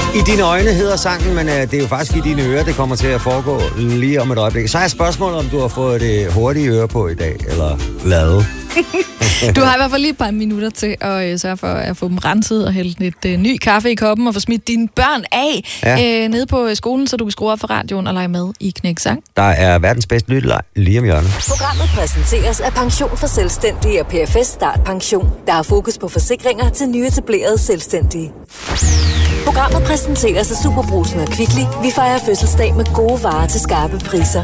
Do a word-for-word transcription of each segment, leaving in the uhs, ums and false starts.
I dine øjne hedder sangen, men uh, det er jo faktisk i dine ører, det kommer til at foregå lige om et øjeblik. Så er spørgsmålet, om du har fået det hurtige øre på i dag, eller lavet. Du har i hvert fald lige et par minutter til at øh, sørge for at få dem renset og hælde lidt øh, ny kaffe i koppen og få smidt dine børn af ja. øh, nede på skolen, så du kan skrue op for radioen og lege med i Knæk Sang. Der er verdens bedste lytteleg lige om hjørnet. Programmet præsenteres af Pension for Selvstændige og P F S Start Pension, der har fokus på forsikringer til nyetablerede selvstændige. Programmet præsenteres af Superbrusen og Kvickly. Vi fejrer fødselsdag med gode varer til skarpe priser.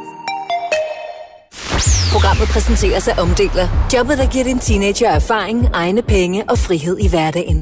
Programmet præsenteres af Omdeler. Jobbet, der giver din teenager erfaring, egne penge og frihed i hverdagen.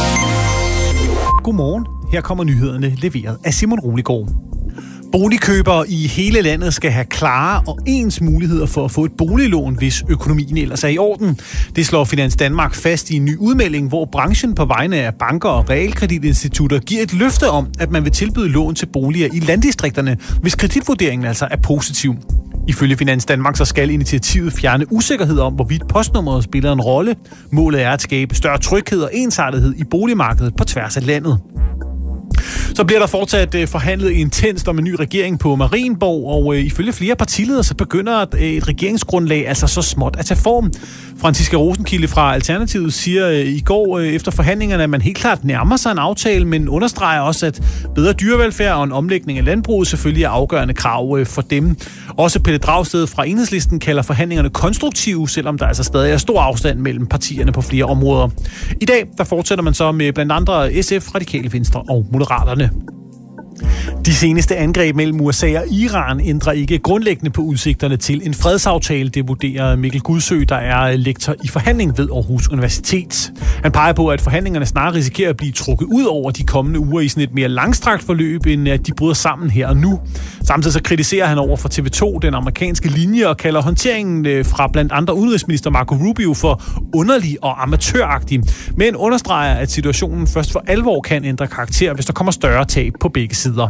Godmorgen. Her kommer nyhederne leveret af Simon Roligård. Boligkøbere i hele landet skal have klare og ens muligheder for at få et boliglån, hvis økonomien ellers er i orden. Det slår Finans Danmark fast i en ny udmelding, hvor branchen på vegne af banker og realkreditinstitutter giver et løfte om, at man vil tilbyde lån til boliger i landdistrikterne, hvis kreditvurderingen altså er positiv. Ifølge Finans Danmark så skal initiativet fjerne usikkerhed om, hvorvidt postnummeret spiller en rolle. Målet er at skabe større tryghed og ensartethed i boligmarkedet på tværs af landet. Så bliver der fortsat forhandlet intenst om en ny regering på Marienborg, og ifølge flere partiledere så begynder et regeringsgrundlag altså så småt at tage form. Franciska Rosenkilde fra Alternativet siger i går efter forhandlingerne, at man helt klart nærmer sig en aftale, men understreger også, at bedre dyrevelfærd og en omlægning af landbruget selvfølgelig er afgørende krav for dem. Også Pelle Dragsted fra Enhedslisten kalder forhandlingerne konstruktive, selvom der altså stadig er stor afstand mellem partierne på flere områder. I dag der fortsætter man så med blandt andre S F, Radikale Venstre og Moderaterne. De seneste angreb mellem U S A og Iran ændrer ikke grundlæggende på udsigterne til en fredsaftale, det vurderer Mikkel Gudsø, der er lektor i forhandling ved Aarhus Universitet. Han peger på, at forhandlingerne snarere risikerer at blive trukket ud over de kommende uger i sådan et mere langstrakt forløb, end at de bryder sammen her og nu. Samtidig så kritiserer han over for T V to den amerikanske linje og kalder håndteringen fra blandt andre udenrigsminister Marco Rubio for underlig og amatøragtig, men understreger, at situationen først for alvor kan ændre karakter, hvis der kommer større tab på begge sider.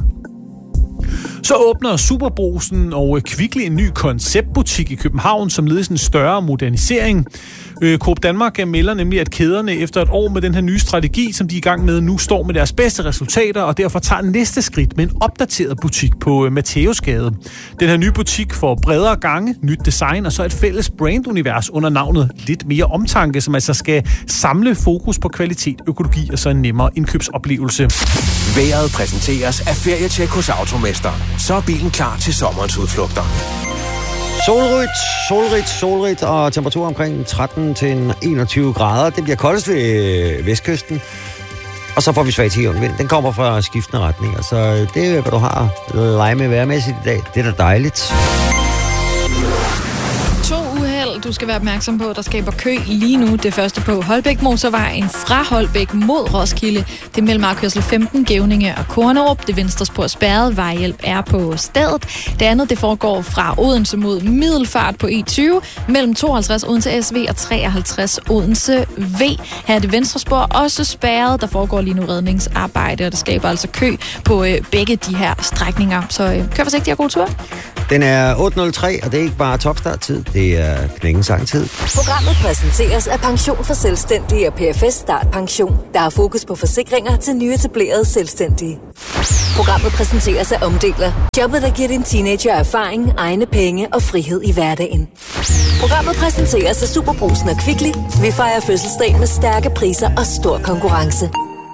Så åbner Superbrusen og Kvickly en ny konceptbutik i København, som leder en større modernisering. Coop Danmark melder nemlig, at kæderne efter et år med den her nye strategi, som de er i gang med nu, står med deres bedste resultater, og derfor tager næste skridt med en opdateret butik på Matthæusgade. Den her nye butik får bredere gange, nyt design og så et fælles brandunivers under navnet Lidt mere omtanke, som altså skal samle fokus på kvalitet, økologi og så en nemmere indkøbsoplevelse. Vejret præsenteres af Ferietjek hos Automester. Så er bilen klar til sommerens udflugter. Solrigt, solrigt, solrigt og temperatur omkring tretten til enogtyve grader. Det bliver koldest ved vestkysten. Og så får vi svag til jævn vind. Den kommer fra skiftende retninger. Så det er, hvad du har lege med vejrmæssigt i dag. Det er da dejligt. Du skal være opmærksom på, at der skaber kø lige nu. Det første på Holbæk Motorvejen fra Holbæk mod Roskilde. Det er mellem afkørsel femten, Gævninge og Kornerup. Det venstre spor spærret. Vejhjælp er på stedet. Det andet, det foregår fra Odense mod Middelfart på E tyve. Mellem tooghalvtreds Odense S V og treoghalvtreds Odense V. Her er det venstre spor også spærret. Der foregår lige nu redningsarbejde, og det skaber altså kø på øh, begge de her strækninger. Så øh, kør forsigtigt og god tur. Den er otte nul tre, og det er ikke bare topstarttid. Det er Knækkensang-tid. Programmet præsenteres af Pension for Selvstændige og P F S Start Pension, der har fokus på forsikringer til nyetablerede selvstændige. Programmet præsenteres af Omdeler. Jobbet, der giver din teenager erfaring, egne penge og frihed i hverdagen. Programmet præsenteres af Superbrusen og Kvickly. Vi fejrer fødselsdag med stærke priser og stor konkurrence.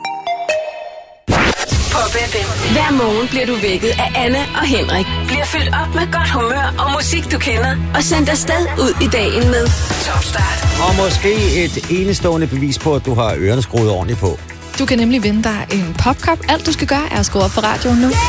Pop F M. Hver morgen bliver du vækket af Anne og Henrik. Bliver fyldt op med godt humør og musik, du kender. Og sendt afsted ud i dagen med Top Start. Og måske et enestående bevis på, at du har ørerne skruet ordentligt på. Du kan nemlig vinde dig en popkop. Alt du skal gøre er at skrue op for radioen nu.